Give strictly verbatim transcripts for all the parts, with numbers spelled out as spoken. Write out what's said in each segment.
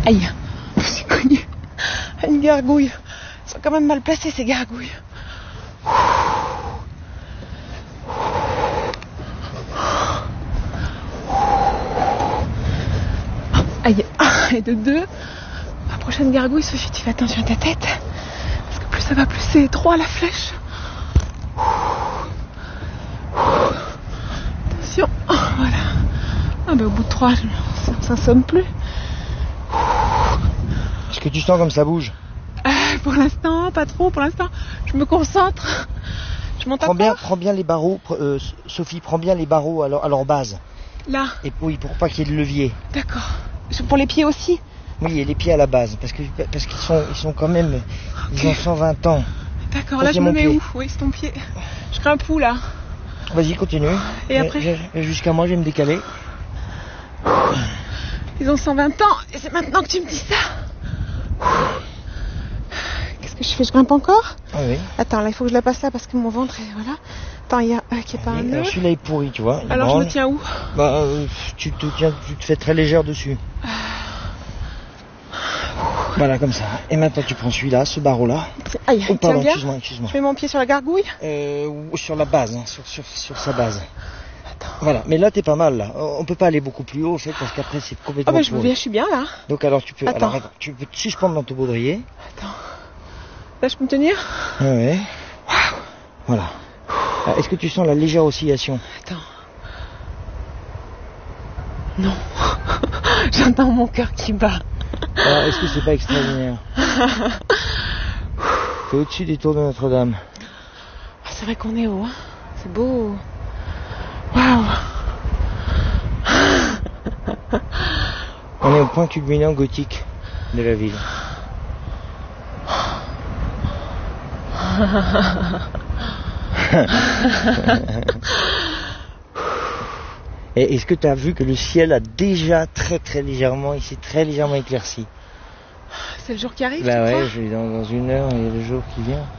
Aïe, je suis cognée à une gargouille. Ils sont quand même mal placés ces gargouilles. Aïe, et de deux. La prochaine gargouille, Sophie, tu fais attention à ta tête. Parce que plus ça va, plus c'est étroit la flèche. Attention, voilà. Ah ben au bout de trois, ça ne sonne plus. Est-ce que tu sens comme ça bouge? euh, Pour l'instant, pas trop. Pour l'instant, je me concentre. Je monte prends bien, encore. prends bien les barreaux, euh, Sophie, prends bien les barreaux à leur, à leur base. Là. Et oui, pour pas qu'il y ait de levier. D'accord. Pour les pieds aussi? Oui, et les pieds à la base, parce que parce qu'ils sont ils sont quand même, okay. Ils ont cent vingt ans. D'accord. Là, je me mets pied. où? Oui, c'est ton pied. Je crée un pouls là. Vas-y, continue. Et après? Jusqu'à moi, je vais me décaler. Ils ont cent vingt ans et c'est maintenant que tu me dis ça. Qu'est-ce que je fais? Je grimpe encore? Ah oui. Attends, là, il faut que je la passe là parce que mon ventre est... Voilà. Attends, il y a euh, qu'il n'y ait pas un nœud. Celui-là est pourri, tu vois. Alors, branle. Je me tiens où? Bah, euh, tu te tiens, tu te fais très légère dessus. Voilà, comme ça. Et maintenant, tu prends celui-là, ce barreau-là. Aïe, oh, pardon, bien. excuse-moi, excuse-moi. Je mets mon pied sur la gargouille? euh, Sur la base, hein, sur, sur, sur sa base. Attends. Voilà, mais là, t'es pas mal, là. On peut pas aller beaucoup plus haut, en fait, parce qu'après, c'est complètement... Oh, bah, je, me... je suis bien, là. Donc, alors, tu peux... Attends. Alors, attends, tu peux te suspendre dans ton baudrier. Attends. Là, je peux me tenir? Ouais, ouais. Waouh. Voilà. Alors, est-ce que tu sens la légère oscillation? Attends. Non. J'entends mon cœur qui bat. Alors, est-ce que c'est pas extraordinaire? C'est au-dessus des tours de Notre-Dame. Oh, c'est vrai qu'on est haut, hein. C'est beau. Waouh. On est au point culminant gothique de la ville. Et est-ce que tu as vu que le ciel a déjà très très légèrement, il s'est très légèrement éclairci? C'est le jour qui arrive? Bah ouais, je, dans, dans une heure, il y a le jour qui vient.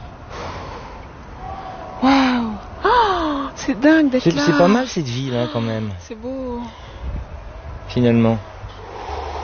Waouh! Oh, c'est dingue d'être là. C'est pas mal cette ville, hein, quand même. C'est beau. Finalement.